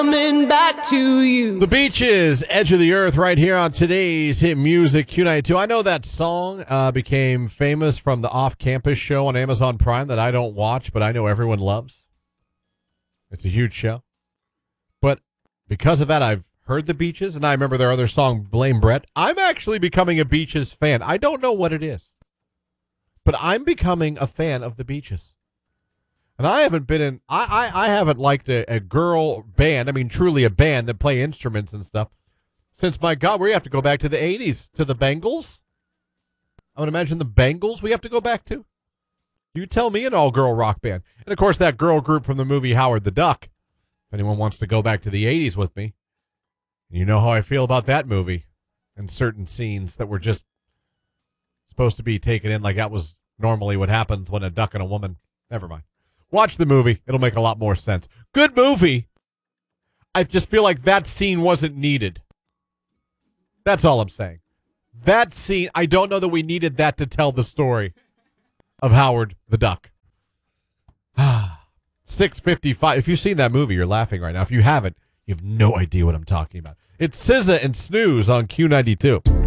Coming back to you. The Beaches, Edge of the Earth, right here on today's Hit Music Q92. I know that song became famous from the off-campus show on Amazon Prime that I don't watch, but I know everyone loves. It's a huge show. But because of that, I've heard the Beaches, and I remember their other song, Blame Brett. I'm actually becoming a Beaches fan. I don't know what it is, but I'm becoming a fan of the Beaches. And I haven't been in, I haven't liked a girl band, I mean truly a band that play instruments and stuff, since, my God, we have to go back to the 80s, to the Bangles. I would imagine the Bangles we have to go back to. You tell me an all-girl rock band. And, of course, that girl group from the movie Howard the Duck. If anyone wants to go back to the 80s with me, you know how I feel about that movie and certain scenes that were just supposed to be taken in like that was normally what happens when a duck and a woman. Never mind. Watch the movie. It'll make a lot more sense. Good movie. I just feel like that scene wasn't needed. That's all I'm saying. That scene, I don't know that we needed that to tell the story of Howard the Duck. 6:55. If you've seen that movie, you're laughing right now. If you haven't, you have no idea what I'm talking about. It's SZA and Snooze on Q92.